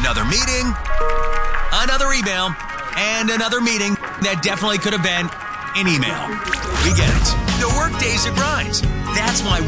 Another meeting, another email, and another meeting that definitely could have been an email. We get it. The workday's a grind. That's why